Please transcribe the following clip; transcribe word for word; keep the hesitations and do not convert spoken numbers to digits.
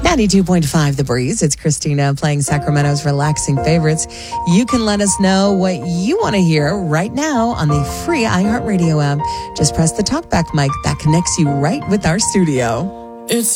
ninety-two point five The Breeze. It's Christina playing Sacramento's relaxing favorites. You can let us know what you want to hear right now on the free iHeartRadio app. Just press the talkback mic that connects you right with our studio. It's